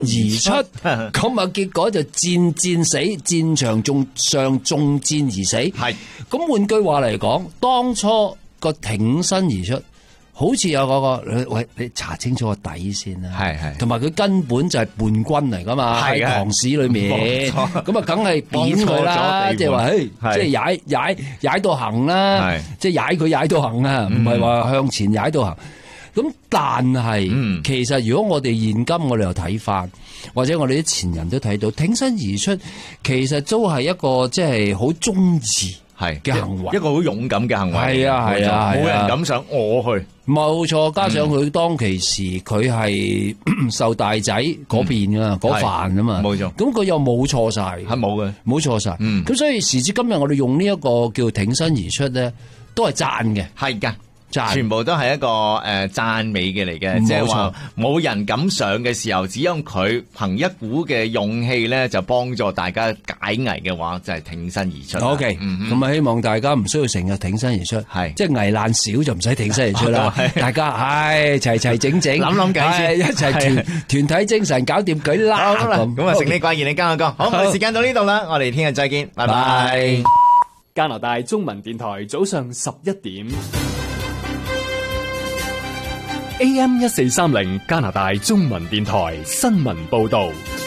而出，咁啊結果就戰死，戰場上中箭而死。係咁換句話嚟講，當初個挺身而出，好似有喂，你查清楚個底先啦。係，同埋佢根本就係叛軍嚟噶嘛，喺唐史裏面，咁啊梗係扁佢啦，即係話，即係踩到行啦，即係踩到行啊，唔係話向前踩到行。咁但係，其實如果我哋現今我哋又睇翻，或者我哋啲前人都睇到，挺身而出，其實都係一個即係好忠義嘅行為， 一個好勇敢嘅行為。 係啊， 冇人敢上我去。 冇錯，加上佢當其時佢係受大仔嗰邊噶，嗰範啊嘛。冇錯。咁佢又冇錯晒， 係冇嘅， 冇錯晒。咁所以時至今日，我哋用呢一個叫挺身而出咧，都係讚嘅。 係噶。全部都係一個讚美嘅嚟嘅，即係話冇人敢上嘅時候，只有佢憑一股嘅勇氣咧，就幫助大家解危嘅話，就係挺身而出。 OK，咁啊希望大家唔需要成日挺身而出，係即係危難少就唔使挺身而出啦。大家齊整整諗諗計先，一齊團體精神搞掂佢啦。 咁啊，成呢掛言你加我講，好，時間到呢度啦，我哋聽日再見，拜拜。 加拿大中文電台早上11點。AM 1430加拿大中文電台新聞報道。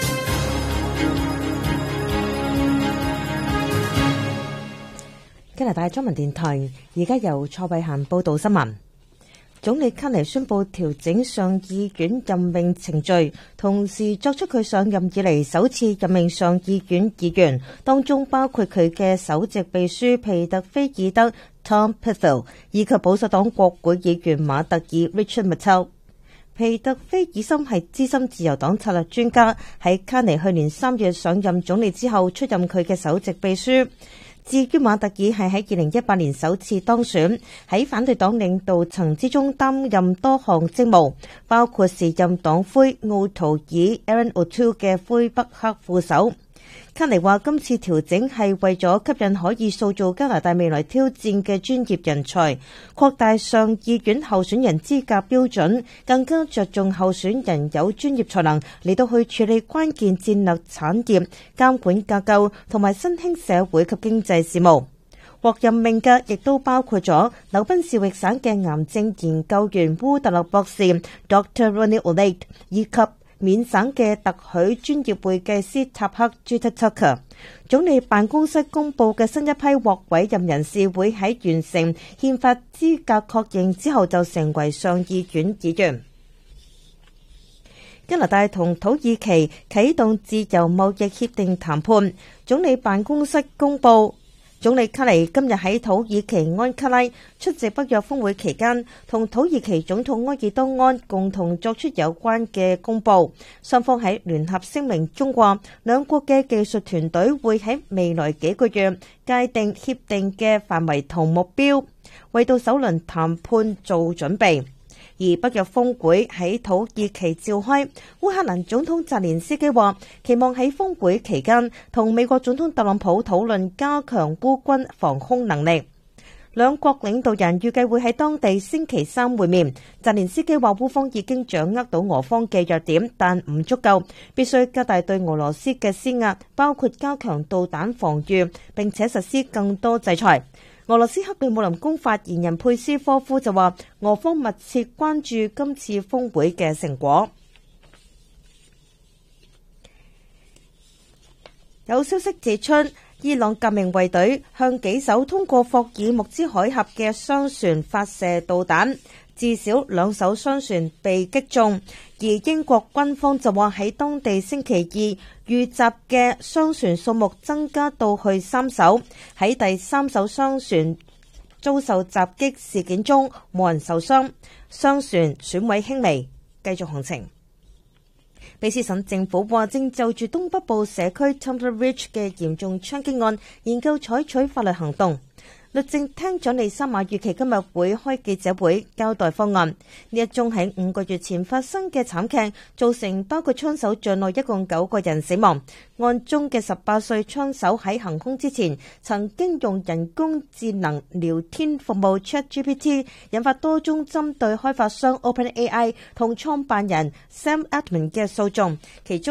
加拿大中文電台而家由蔡慧嫻報道新聞。總理卡尼宣布調整上議院任命程序，同時作出佢上任以嚟首次任命上議院議員，當中包括佢嘅首席秘書皮特菲爾德 Tom Pithell 以及保守黨國會議員馬特爾 Richard Martel。皮特菲爾森係資深自由黨策略專家，喺卡尼去年3月上任總理之後出任佢嘅首席秘書。至於馬特爾係喺2018年首次當選，喺反對黨領導層之中擔任多項職務，包括時任黨魁奧圖爾 Aaron O'Toole 嘅魁北克副手。卡尼話今次調整係為咗吸引可以塑造加拿大未來挑戰嘅專業人才，擴大上議院候選人資格標準，更加着重候選人有專業才能嚟到去處理關鍵戰略產業、監管架構同埋新興社會及經濟事務。獲任命嘅亦都包括咗紐賓士域省嘅癌症研究員烏特勒博士 Dr. Ronnie O'Lake 以及緬省嘅特許專業會計師塔克 Judith Tucker。總理辦公室公布嘅新一批獲委任人士會喺完成憲法資格確認之後就成為上議院議員。加拿大同土耳其啟動自由貿易協定談判，總理辦公室公布。總理卡尼今日喺土耳其安卡拉出席北約峰會期間，同土耳其總統埃爾多安共同作出有關嘅公佈。雙方喺聯合聲明中話，兩國嘅技術團隊會喺未來幾個月界定協定嘅範圍同目標，為到首輪談判做準備。而北約峰會喺土耳其召開，烏克蘭總統澤連斯基話期望喺峰會期間同美國總統特朗普討論加強烏軍防空能力。兩國領導人預計會喺當地星期3會面。澤連斯基話烏方已經掌握到俄方嘅弱點，但唔足夠，必須加大對俄羅斯嘅施壓，包括加強導彈防禦，並且實施更多制裁。俄羅斯克里姆林宮發言人佩斯科夫就話，俄方密切關注今次峰會嘅成果。有消息指出，伊朗革命衛隊向幾艘通過霍爾木茲海峽嘅商船發射導彈，至少2艘商船被擊中。而英國軍方就話喺當地星期二遇襲嘅商船數目增加到去3艘。喺第3艘商船遭受襲擊事件中，冇人受傷，商船損毀輕微，繼續行程。卑斯省政府話正就住東北部社區 Tumbler Ridge 嘅嚴重槍擊案研究採取法律行動。律政廳長利沙馬預期今日會開記者會交代方案。呢一宗喺5個月前發生嘅慘劇，造成包括槍手在內一共9個人死亡。案中嘅18歲槍手喺行兇之前，曾經用人工智能聊天服務 ChatGPT， 引發多宗針對開發商 OpenAI 同創辦人 Sam Altman 嘅訴訟，其中